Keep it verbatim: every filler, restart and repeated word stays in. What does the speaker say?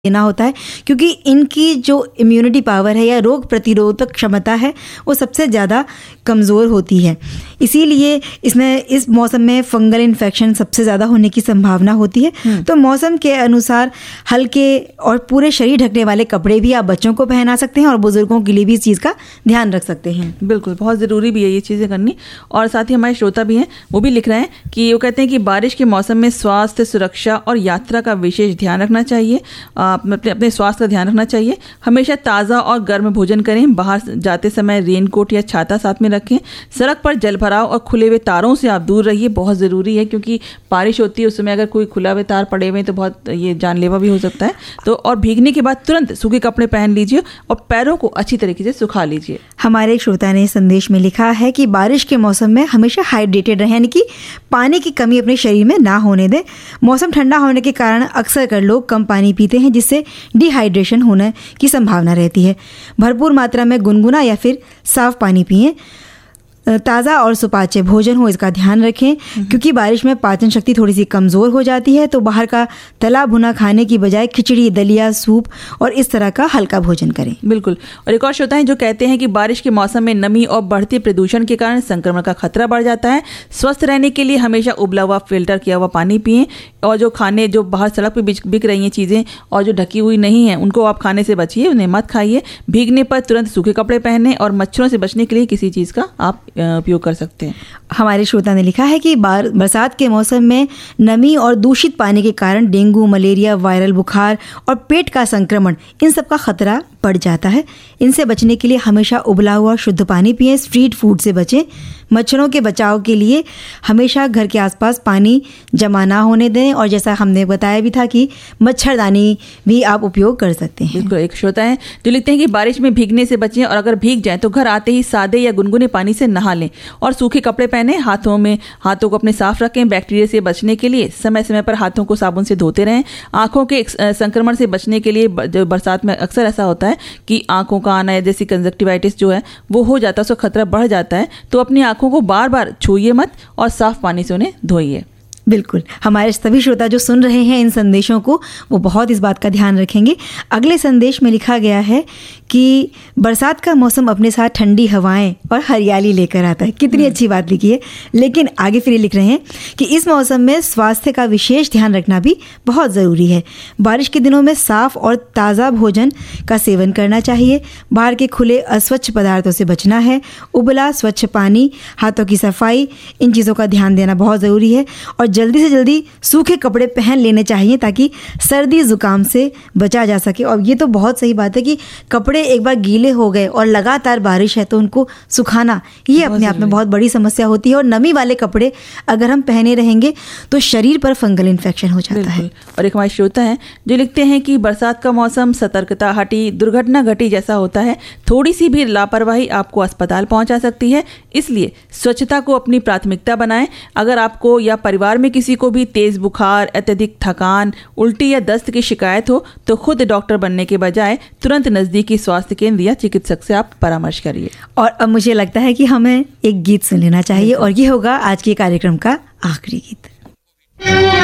देना होता है, क्योंकि इनकी जो इम्यूनिटी पावर है या रोग प्रतिरोधक क्षमता है वो सबसे ज़्यादा कमज़ोर होती है। इसीलिए इसमें इस मौसम में फंगल इन्फेक्शन सबसे ज़्यादा होने की संभावना होती है। तो मौसम के अनुसार हल्के और पूरे शरीर ढकने वाले कपड़े भी आप बच्चों को पहना सकते हैं और बुज़ुर्गों के लिए भी इस चीज़ का ध्यान रख सकते हैं। बिल्कुल, बहुत ज़रूरी भी है ये चीज़ें करनी। और साथ ही हमारे श्रोता भी हैं, वो भी लिख रहे हैं कि वो कहते हैं कि बारिश के मौसम में स्वास्थ्य, सुरक्षा और यात्रा का विशेष ध्यान रखना चाहिए। अपने अपने स्वास्थ्य का ध्यान रखना चाहिए। हमेशा ताज़ा और गर्म भोजन करें। बाहर जाते समय रेनकोट या छाता साथ में रखें। सड़क पर जलभराव और खुले हुए तारों से आप दूर रहिए, बहुत ज़रूरी है, क्योंकि बारिश होती है उस समय अगर कोई खुला हुए तार पड़े हुए तो बहुत ये जानलेवा भी हो सकता है। तो और भीगने के बाद तुरंत सूखे कपड़े पहन लीजिए और पैरों को अच्छी तरीके से सुखा लीजिए। हमारे एक श्रोता ने संदेश में लिखा है कि बारिश के मौसम में हमेशा हाइड्रेटेड रहें, यानी कि पानी की कमी अपने शरीर में ना होने दें। मौसम ठंडा होने के कारण अक्सर कर लोग कम पानी पीते हैं, जिससे डिहाइड्रेशन होने की संभावना रहती है। भरपूर मात्रा में गुनगुना या फिर साफ पानी पिएं। ताज़ा और सुपाच्य भोजन हो, इसका ध्यान रखें, क्योंकि बारिश में पाचन शक्ति थोड़ी सी कमज़ोर हो जाती है। तो बाहर का तला भुना खाने की बजाय खिचड़ी, दलिया, सूप और इस तरह का हल्का भोजन करें। बिल्कुल। और एक और श्रोता है जो कहते हैं कि बारिश के मौसम में नमी और बढ़ते प्रदूषण के कारण संक्रमण का खतरा बढ़ जाता है। स्वस्थ रहने के लिए हमेशा उबला हुआ, फिल्टर किया हुआ पानी पिएं। और जो खाने जो बाहर सड़क पर बिक रही हैं चीज़ें और जो ढकी हुई नहीं हैं, उनको आप खाने से बचिए, उन्हें मत खाइए। भीगने पर तुरंत सूखे कपड़े पहनें और मच्छरों से बचने के लिए किसी चीज़ का आप उपयोग कर सकते हैं। हमारे श्रोता ने लिखा है कि बार बरसात के मौसम में नमी और दूषित पानी के कारण डेंगू, मलेरिया, वायरल बुखार और पेट का संक्रमण, इन सब का खतरा बढ़ जाता है। इनसे बचने के लिए हमेशा उबला हुआ शुद्ध पानी पिएं। स्ट्रीट फूड से बचें। मच्छरों के बचाव के लिए हमेशा घर के आसपास पानी जमा ना होने दें। और जैसा हमने बताया भी था कि मच्छरदानी भी आप उपयोग कर सकते हैं। बिल्कुल। एक श्रोता है जो लिखते हैं कि बारिश में भीगने से बचें और अगर भीग जाएं तो घर आते ही सादे या गुनगुने पानी से नहा लें और सूखे कपड़े पहने। हाथों में हाथों को अपने साफ रखें। बैक्टीरिया से बचने के लिए समय समय पर हाथों को साबुन से धोते रहें। आंखों के संक्रमण से बचने के लिए बरसात में अक्सर ऐसा होता है कि आंखों का आना या जैसी कंजक्टिवाइटिस जो है वो हो जाता है, उसका खतरा बढ़ जाता है। तो अपनी आंखों को बार बार छूइए मत और साफ पानी से उन्हें धोइए। बिल्कुल। हमारे सभी श्रोता जो सुन रहे हैं इन संदेशों को, वो बहुत इस बात का ध्यान रखेंगे। अगले संदेश में लिखा गया है कि बरसात का मौसम अपने साथ ठंडी हवाएं और हरियाली लेकर आता है। कितनी अच्छी बात लिखी है। लेकिन आगे फिर लिख रहे हैं कि इस मौसम में स्वास्थ्य का विशेष ध्यान रखना भी बहुत ज़रूरी है। बारिश के दिनों में साफ और ताज़ा भोजन का सेवन करना चाहिए। बाहर के खुले अस्वच्छ पदार्थों से बचना है। उबला स्वच्छ पानी, हाथों की सफाई, इन चीज़ों का ध्यान देना बहुत ज़रूरी है। और जल्दी से जल्दी सूखे कपड़े पहन लेने चाहिए ताकि सर्दी जुकाम से बचा जा सके। और ये तो बहुत सही बात है कि कपड़े एक बार गीले हो गए और लगातार बारिश है तो उनको सुखाना, ये अपने आप में बहुत बड़ी समस्या होती है। और नमी वाले कपड़े अगर हम पहने रहेंगे तो शरीर पर फंगल इन्फेक्शन हो जाता है। और एक हमारे श्रोता हैं जो लिखते हैं कि बरसात का मौसम सतर्कता हटी, दुर्घटना घटी जैसा होता है। थोड़ी सी भी लापरवाही आपको अस्पताल पहुंचा सकती है, इसलिए स्वच्छता को अपनी प्राथमिकता बनाएं। अगर आपको या परिवार में किसी को भी तेज बुखार, अत्यधिक थकान, उल्टी या दस्त की शिकायत हो तो खुद डॉक्टर बनने के बजाय तुरंत नजदीकी स्वास्थ्य केंद्र या चिकित्सक से आप परामर्श करिए। और अब मुझे लगता है कि हमें एक गीत सुन लेना चाहिए और ये होगा आज के कार्यक्रम का आखिरी गीत।